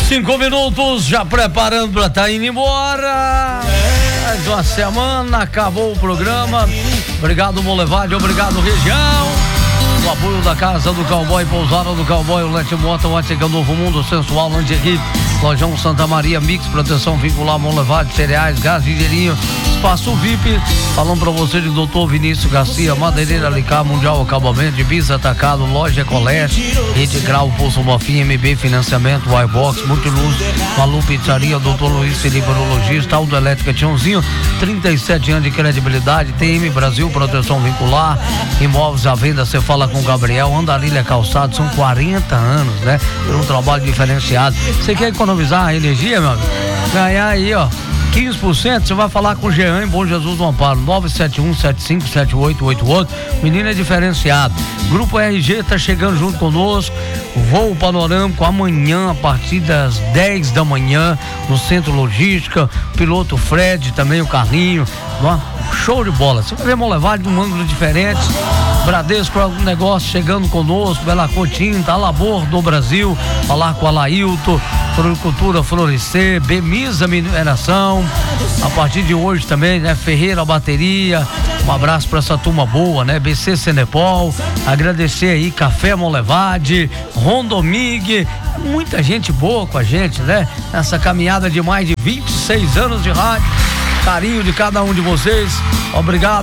5 minutos, já preparando para estar indo embora. Mais uma semana, acabou o programa. Obrigado, Molevade, obrigado, região. O apoio da Casa do Cowboy, Pousada do Cowboy, o Lete Mota, o Ótica Novo Mundo, Sensual, Lingerie, Lojão Santa Maria, Mix, Proteção Vincular, Molevade, Cereais, Gás, Dinheirinho, Espaço VIP. Falando pra você de Dr. Vinícius Garcia, Madeireira Alicá, Mundial Acabamento, de Bis Atacado, Loja Colete, Rede Grau, Poço Bofim, MB Financiamento, Whitebox, Multiluz, Malu Pizzaria, Dr. Luiz Felipe Urologista, Autoelétrica Tiãozinho, 37 anos de credibilidade, TM Brasil, Proteção Vincular, Imóveis à Venda, você fala com o Gabriel, Andarilha Calçado, são 40 anos, né? Por um trabalho diferenciado. Você quer economizar a energia, meu amigo? Ganhar aí, ó, 15%, você vai falar com o Jean em Bom Jesus do Amparo, 971757888. Menino é diferenciado. Grupo RG tá chegando junto conosco. Voo panorâmico amanhã a partir das 10 da manhã no Centro Logística. Piloto Fred, também o Carlinho. Show de bola. Você vai ver Molevade de um ângulo diferente. Bradesco para algum negócio chegando conosco, Bela Cotinta, Alabor do Brasil, falar com a Lailton, Floricultura Florescer, Bemisa Mineração, a partir de hoje também, né? Ferreira Bateria, um abraço para essa turma boa, né? BC Senepol, agradecer aí Café Molevade, Rondomig, muita gente boa com a gente, né? Nessa caminhada de mais de 26 anos de rádio, carinho de cada um de vocês, obrigado.